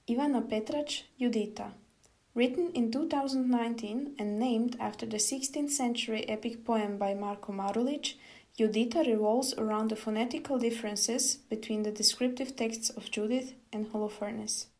Ivana Petrac, Judita. Written in 2019 and named after the 16th century epic poem by Marko Marulić, Judita revolves around the phonetical differences between the descriptive texts of Judith and Holofernes.